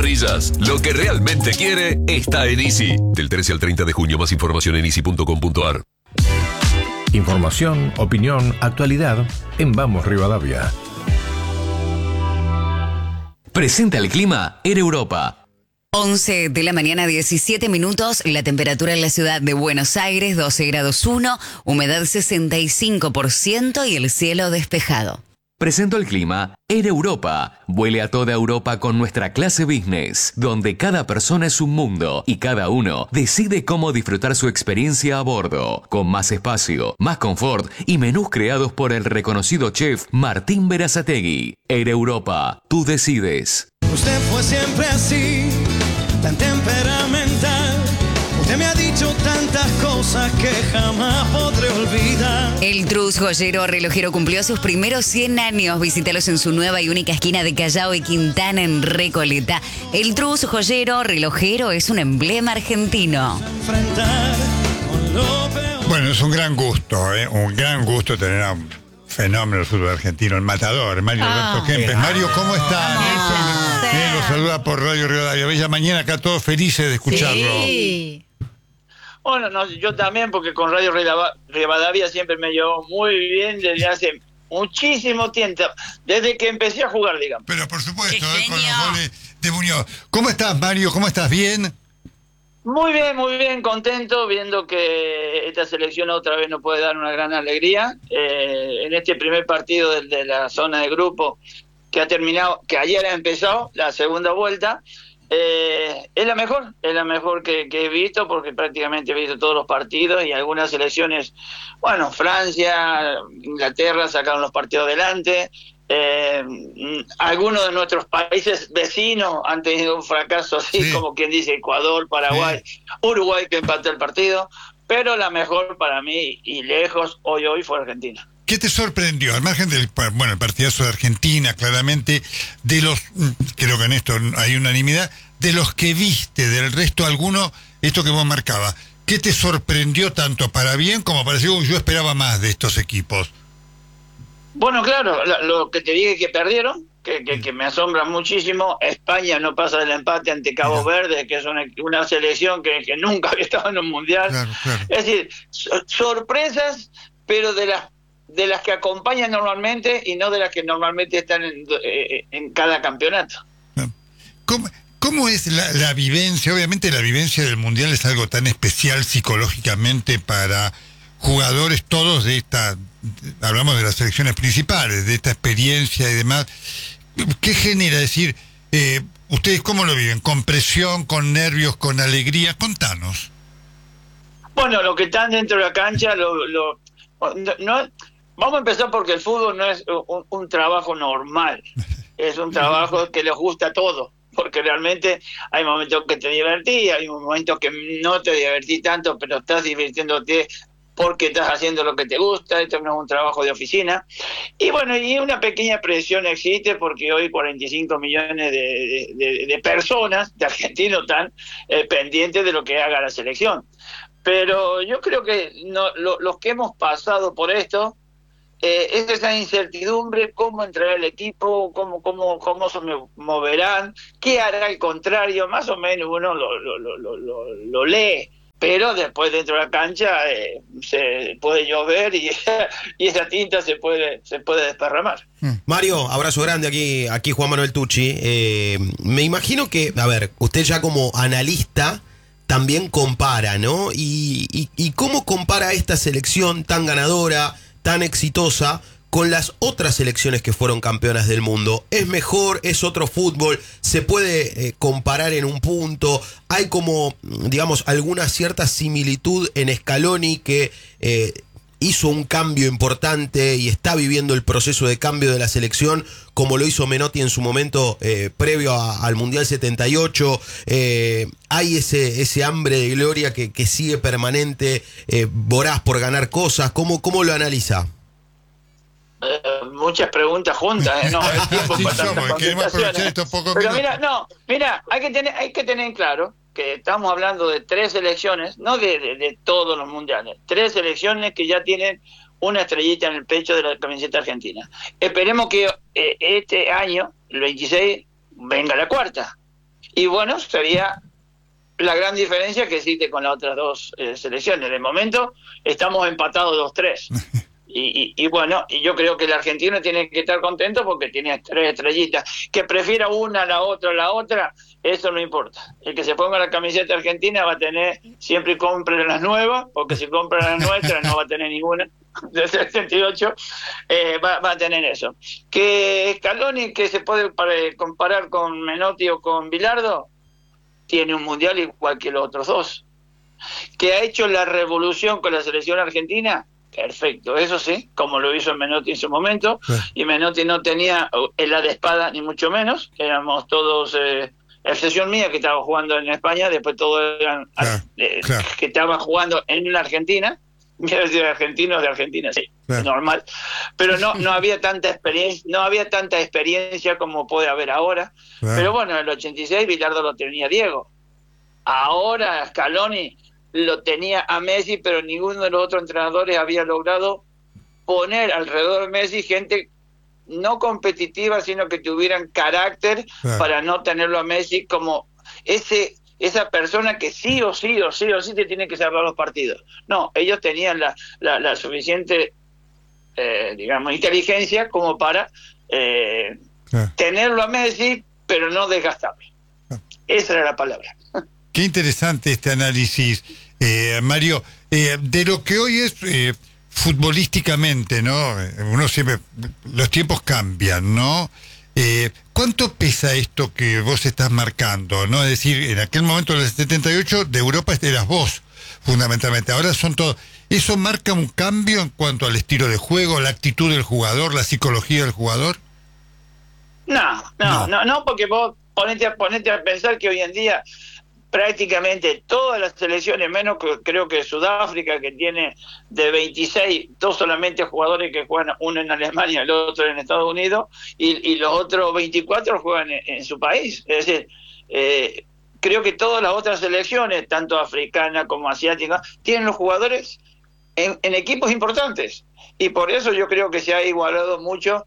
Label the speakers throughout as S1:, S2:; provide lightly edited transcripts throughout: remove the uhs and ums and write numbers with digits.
S1: Risas. Lo que realmente quiere está en Easy. Del 13 al 30 de junio, más información en easy.com.ar.
S2: Información, opinión, actualidad en Vamos Rivadavia.
S1: Presenta el clima en Europa.
S3: 11 de la mañana, 17 minutos, la temperatura en la ciudad de Buenos Aires, 12 grados 1, humedad 65% y el cielo despejado.
S1: Presento el clima en Europa. Vuele a toda Europa con nuestra clase business, donde cada persona es un mundo y cada uno decide cómo disfrutar su experiencia a bordo, con más espacio, más confort y menús creados por el reconocido chef Martín Berazategui. En Europa, tú decides.
S4: Usted fue siempre así, tan temperamental. Usted me ha dicho tantas cosas que jamás podré olvidar.
S3: El Trus Joyero Relojero cumplió sus primeros 100 años. Visítalos en su nueva y única esquina de Callao y Quintana en Recoleta. El Trus Joyero Relojero es un emblema argentino.
S5: Bueno, es un gran gusto tener a un fenómeno del fútbol argentino, el matador, Mario Alberto Kempes. Mario, ¿cómo está? Bien, lo saluda por Radio Rivadavia. Bella mañana, acá todos felices de escucharlo.
S6: Sí. Bueno, no, yo también, porque con Radio Rivadavia siempre me llevó muy bien desde hace muchísimo tiempo, desde que empecé a jugar, digamos.
S5: Pero por supuesto, con los goles de Muñoz. ¿Cómo estás, Mario? ¿Cómo estás? ¿Bien?
S6: Muy bien, contento, viendo que esta selección otra vez nos puede dar una gran alegría. En este primer partido de la zona de grupo que ha terminado, que ayer ha empezado la segunda vuelta, es la mejor que he visto, porque prácticamente he visto todos los partidos y algunas selecciones, bueno, Francia, Inglaterra sacaron los partidos adelante, algunos de nuestros países vecinos han tenido un fracaso así, como quien dice Ecuador, Paraguay, Uruguay, que empató el partido, pero la mejor para mí y lejos hoy fue Argentina.
S5: ¿Qué te sorprendió? Al margen del el partidazo de Argentina, claramente, de los, creo que en esto hay unanimidad, de los que viste, del resto alguno, esto que vos marcabas, ¿qué te sorprendió tanto para bien como para decir, yo esperaba más de estos equipos?
S6: Bueno, claro, lo que te dije que perdieron, que me asombra muchísimo. España no pasa del empate ante Cabo Verde, que es una selección que nunca había estado en un mundial. Claro. Es decir, sorpresas, pero de las que acompañan normalmente y no de las que normalmente están en cada campeonato.
S5: ¿Cómo es la vivencia? Obviamente la vivencia del mundial es algo tan especial psicológicamente para jugadores todos de hablamos de las selecciones principales, de esta experiencia y demás. ¿Qué genera? Es decir, ¿ustedes cómo lo viven? ¿Con presión, con nervios, con alegría? Contanos.
S6: Bueno, los que están dentro de la cancha, no, vamos a empezar porque el fútbol no es un trabajo normal, es un trabajo que les gusta a todos, porque realmente hay momentos que te divertís, hay momentos que no te divertís tanto, pero estás divirtiéndote porque estás haciendo lo que te gusta. Esto no es un trabajo de oficina. Y bueno, y una pequeña presión existe porque hoy 45 millones de personas, de argentinos, están pendientes de lo que haga la selección. Pero yo creo que los que hemos pasado por esto, es esa incertidumbre, cómo entrará el equipo, cómo se moverán, qué hará el contrario, más o menos uno lo lee. Pero después dentro de la cancha se puede llover y esa tinta se puede desparramar.
S7: Mario, abrazo grande aquí Juan Manuel Tucci. Me imagino que, a ver, usted ya como analista también compara, ¿no? Y cómo compara esta selección tan ganadora, tan exitosa, con las otras selecciones que fueron campeonas del mundo. ¿Es mejor? ¿Es otro fútbol? ¿Se puede comparar en un punto? Hay como, digamos, alguna cierta similitud en Scaloni que hizo un cambio importante y está viviendo el proceso de cambio de la selección como lo hizo Menotti en su momento previo al Mundial 78. Hay ese hambre de gloria que sigue permanente, voraz por ganar cosas. ¿Cómo lo analiza?
S6: Muchas preguntas juntas, no el tiempo para tantas contestaciones. Pero mira, hay que tener en claro que estamos hablando de 3 selecciones, no de todos los mundiales, 3 selecciones que ya tienen una estrellita en el pecho de la camiseta argentina. Esperemos que este año, el 26, venga la cuarta. Y bueno, sería la gran diferencia que existe con las otras dos selecciones. De momento estamos empatados 2-3. Y bueno, y yo creo que el argentino tiene que estar contento porque tiene 3 estrellitas. Que prefiera una a la otra, eso no importa. El que se ponga la camiseta argentina va a tener, siempre y compre las nuevas, porque si compra las nuestras no va a tener ninguna. De 78 va a tener eso. Que Scaloni, que se puede comparar con Menotti o con Bilardo, tiene un mundial igual que los otros dos. Que ha hecho la revolución con la selección argentina, perfecto, eso sí, como lo hizo Menotti en su momento. Y Menotti no tenía el A de espada ni mucho menos, éramos todos, excepción mía que estaba jugando en España, después todos eran que estaban jugando en la Argentina. Quiero decir, argentinos de Argentina, sí, normal. Pero no había tanta experiencia como puede haber ahora. Pero bueno, en el 86 Bilardo lo tenía Diego. Ahora Scaloni lo tenía a Messi, pero ninguno de los otros entrenadores había logrado poner alrededor de Messi gente no competitiva, sino que tuvieran carácter para no tenerlo a Messi como esa persona que sí o sí te tiene que salvar los partidos. No, ellos tenían la suficiente, digamos, inteligencia como para tenerlo a Messi, pero no desgastarlo. Esa era la palabra.
S5: Qué interesante este análisis, Mario, de lo que hoy es futbolísticamente, ¿no? Uno siempre, los tiempos cambian, ¿no? ¿Cuánto pesa esto que vos estás marcando, no? Es decir, en aquel momento del 78 de Europa eras vos, fundamentalmente. Ahora son todos. ¿Eso marca un cambio en cuanto al estilo de juego, la actitud del jugador, la psicología del jugador?
S6: No, porque vos ponete a pensar que hoy en día prácticamente todas las selecciones, menos que creo que Sudáfrica, que tiene de 26, 2 solamente jugadores que juegan, uno en Alemania, el otro en Estados Unidos, y los otros 24 juegan en su país. Es decir, creo que todas las otras selecciones, tanto africanas como asiáticas, tienen los jugadores en equipos importantes. Y por eso yo creo que se ha igualado mucho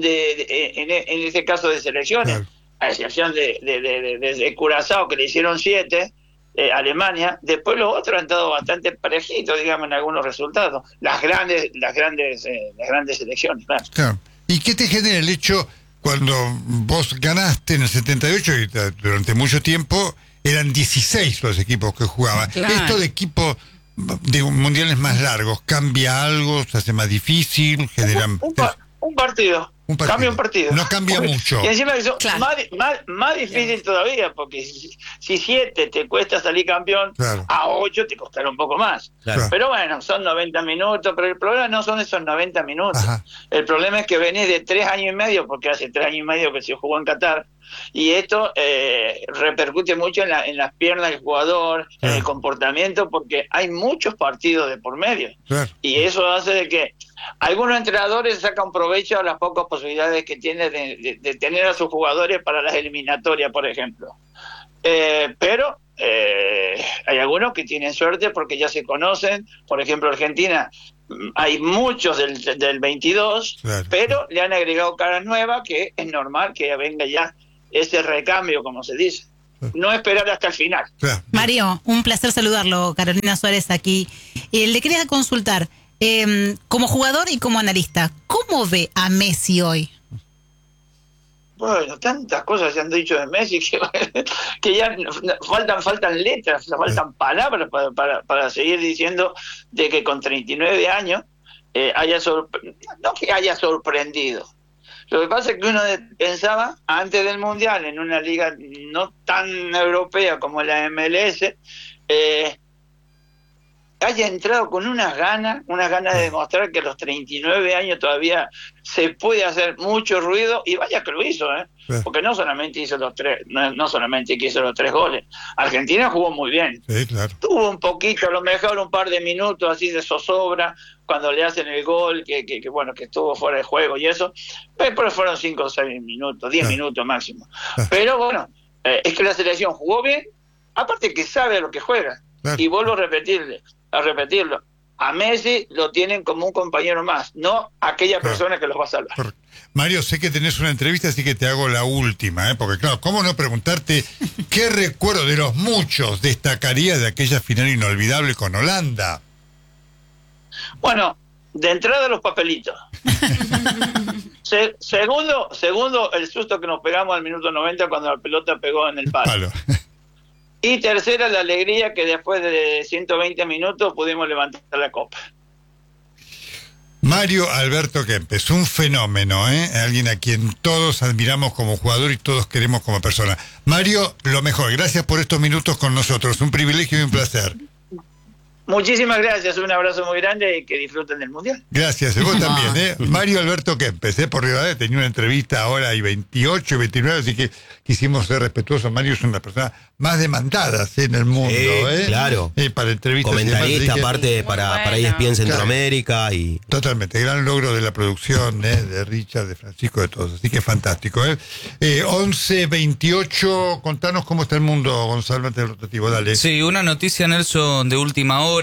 S6: en este caso de selecciones. Claro. A excepción de Curazao, que le hicieron 7, Alemania, después los otros han estado bastante parejitos, digamos, en algunos resultados. Las grandes selecciones, claro.
S5: Claro. ¿Y qué te genera el hecho cuando vos ganaste en el 78 y durante mucho tiempo eran 16 los equipos que jugaban? Claro. Esto de equipos de mundiales más largos, ¿cambia algo? ¿Se hace más difícil? ¿Generan
S6: un partido? Cambia un partido.
S5: No cambia mucho.
S6: Y encima eso más difícil todavía, porque si 7 te cuesta salir campeón, a 8 te costará un poco más. Claro. Pero bueno, son 90 minutos, pero el problema no son esos 90 minutos. Ajá. El problema es que venís de 3 años y medio, porque hace 3 años y medio que se jugó en Qatar, y esto repercute mucho en las piernas del jugador, en el comportamiento, porque hay muchos partidos de por medio. Y eso hace de que algunos entrenadores sacan provecho a las pocas posibilidades que tienen de tener a sus jugadores para las eliminatorias, por ejemplo. Pero hay algunos que tienen suerte porque ya se conocen. Por ejemplo, Argentina, hay muchos del 22, pero le han agregado caras nuevas, que es normal que venga ya ese recambio, como se dice. No esperar hasta el final.
S8: Mario, un placer saludarlo. Carolina Suárez aquí. Le quería consultar, como jugador y como analista, ¿cómo ve a Messi hoy?
S6: Bueno, tantas cosas se han dicho de Messi que ya faltan letras, faltan palabras para seguir diciendo de que con 39 años no que haya sorprendido. Lo que pasa es que uno pensaba antes del Mundial, en una liga no tan europea como la MLS, haya entrado con unas ganas de demostrar que a los 39 años todavía se puede hacer mucho ruido, y vaya que lo hizo, porque no solamente hizo los 3, no solamente que hizo los 3 goles. Argentina jugó muy bien. Sí, claro. Tuvo un poquito, a lo mejor un par de minutos así de zozobra cuando le hacen el gol, que bueno, que estuvo fuera de juego y eso, pero fueron 5 o 6 minutos, 10 minutos máximo. Pero bueno, es que la selección jugó bien, aparte que sabe lo que juega. Y vuelvo a repetirlo. a Messi lo tienen como un compañero más, no aquella persona que los va a salvar.
S5: Mario, sé que tenés una entrevista, así que te hago la última, porque claro, ¿cómo no preguntarte qué recuerdo de los muchos destacarías de aquella final inolvidable con Holanda?
S6: Bueno, de entrada los papelitos. Segundo, el susto que nos pegamos al minuto 90 cuando la pelota pegó en el palo. Y tercera, la alegría que después de 120 minutos pudimos levantar la copa.
S5: Mario Alberto Kempes, un fenómeno, alguien a quien todos admiramos como jugador y todos queremos como persona. Mario, lo mejor, gracias por estos minutos con nosotros, un privilegio y un placer.
S6: Muchísimas gracias, un abrazo muy grande y que disfruten del Mundial.
S5: Gracias, vos también, Mario Alberto Kempes, por Rivadavia, tenía una entrevista ahora y 28 y 29, así que quisimos ser respetuosos. Mario es una de las personas más demandadas en el mundo,
S7: Claro.
S5: Para entrevistas.
S7: Comentarista, aparte, para ESPN Centroamérica.
S5: Claro.
S7: Y
S5: Totalmente, gran logro de la producción, de Richard, de Francisco, de todos, así que fantástico. 11:28, contanos cómo está el mundo, Gonzalo, ante el rotativo, dale.
S9: Sí, una noticia, Nelson, de última hora,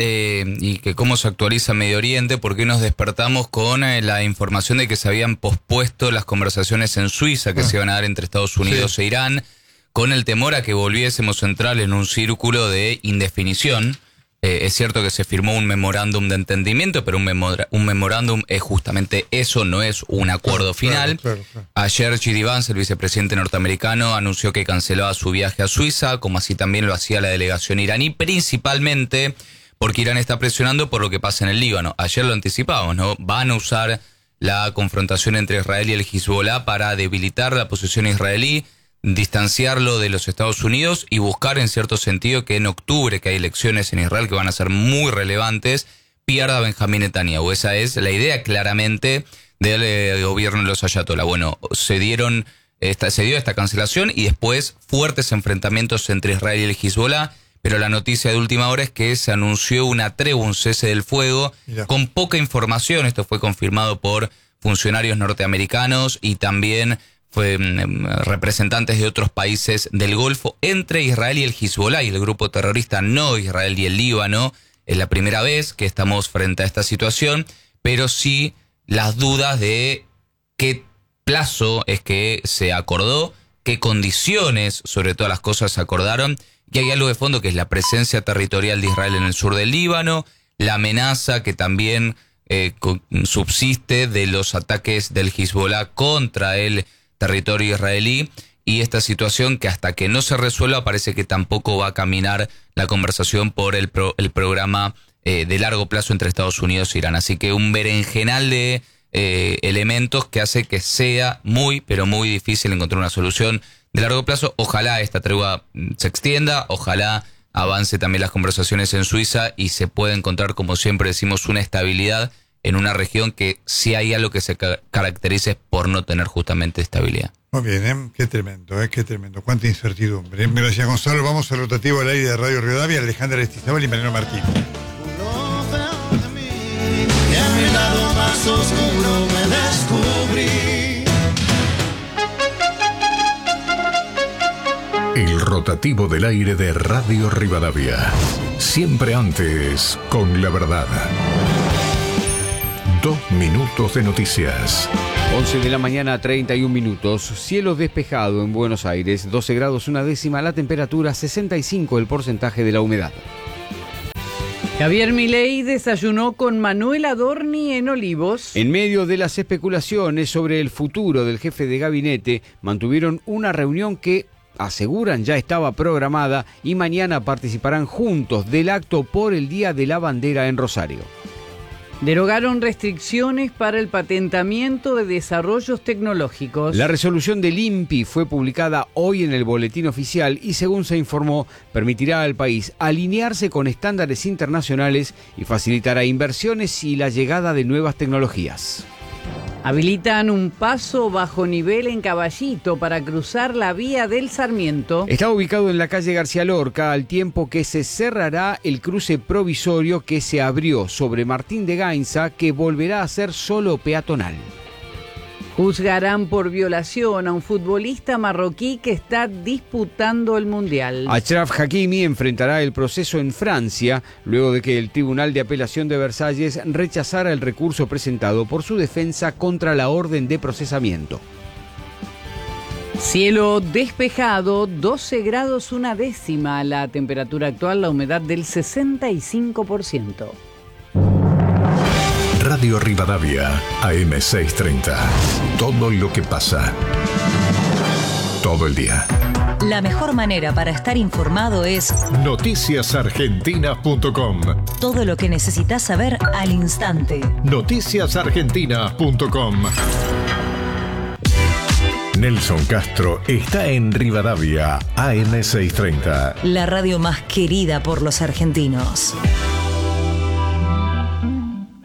S9: y que cómo se actualiza Medio Oriente, porque nos despertamos con la información de que se habían pospuesto las conversaciones en Suiza que se iban a dar entre Estados Unidos e Irán, con el temor a que volviésemos a entrar en un círculo de indefinición. Es cierto que se firmó un memorándum de entendimiento, pero un memorándum es justamente eso, no es un acuerdo final.
S5: Claro.
S9: Ayer J.D. Vance, el vicepresidente norteamericano, anunció que cancelaba su viaje a Suiza, como así también lo hacía la delegación iraní, principalmente porque Irán está presionando por lo que pasa en el Líbano. Ayer lo anticipábamos, ¿no? Van a usar la confrontación entre Israel y el Hezbollah para debilitar la posición israelí, distanciarlo de los Estados Unidos y buscar en cierto sentido que en octubre, que hay elecciones en Israel que van a ser muy relevantes, pierda Benjamín Netanyahu. Esa es la idea claramente del gobierno de los ayatolá. Bueno, se dio esta cancelación y después fuertes enfrentamientos entre Israel y el Hezbollah, pero la noticia de última hora es que se anunció una tregua, un cese del fuego, con poca información. Esto fue confirmado por funcionarios norteamericanos y también representantes de otros países del Golfo, entre Israel y el Hezbollah y el grupo terrorista, no Israel y el Líbano. Es la primera vez que estamos frente a esta situación, pero sí las dudas de qué plazo es que se acordó, qué condiciones, sobre todas las cosas, se acordaron. Y hay algo de fondo que es la presencia territorial de Israel en el sur del Líbano, la amenaza que también subsiste de los ataques del Hezbollah contra el territorio israelí, y esta situación que hasta que no se resuelva parece que tampoco va a caminar la conversación por el programa de largo plazo entre Estados Unidos e Irán. Así que un berenjenal de elementos que hace que sea muy, pero muy difícil encontrar una solución de largo plazo. Ojalá esta tregua se extienda, ojalá avance también las conversaciones en Suiza y se pueda encontrar, como siempre decimos, una estabilidad en una región que sí hay algo que se caracterice por no tener justamente estabilidad.
S5: Muy bien, qué tremendo, qué tremendo, cuánta incertidumbre. Gracias, Gonzalo. Vamos al rotativo al aire de Radio Rivadavia, Alejandra Aristizábal y Mariano Martín.
S4: Y a mi lado más oscuro me descubrí.
S2: El rotativo del aire de Radio Rivadavia. Siempre antes, con la verdad. 2 minutos de noticias.
S10: 11 de la mañana, 31 minutos. Cielo despejado en Buenos Aires, 12 grados 1/10 la temperatura, 65 el porcentaje de la humedad.
S11: Javier Milei desayunó con Manuel Adorni en Olivos.
S10: En medio de las especulaciones sobre el futuro del jefe de gabinete, mantuvieron una reunión que aseguran ya estaba programada y mañana participarán juntos del acto por el Día de la Bandera en Rosario.
S11: Derogaron restricciones para el patentamiento de desarrollos tecnológicos.
S10: La resolución del INPI fue publicada hoy en el Boletín Oficial y, según se informó, permitirá al país alinearse con estándares internacionales y facilitará inversiones y la llegada de nuevas tecnologías.
S11: Habilitan un paso bajo nivel en Caballito para cruzar la vía del Sarmiento.
S10: Está ubicado en la calle García Lorca, al tiempo que se cerrará el cruce provisorio que se abrió sobre Martín de Gainza, que volverá a ser solo peatonal.
S11: Juzgarán por violación a un futbolista marroquí que está disputando el Mundial.
S10: Achraf Hakimi enfrentará el proceso en Francia luego de que el Tribunal de Apelación de Versalles rechazara el recurso presentado por su defensa contra la orden de procesamiento.
S11: Cielo despejado, 12 grados 1/10. La temperatura actual, la humedad del 65%.
S2: Radio Rivadavia, AM630. Todo lo que pasa. Todo el día.
S12: La mejor manera para estar informado es
S2: noticiasargentinas.com.
S12: todo lo que necesitas saber al instante.
S2: Noticiasargentinas.com. Nelson Castro está en Rivadavia, AM630.
S12: La radio más querida por los argentinos.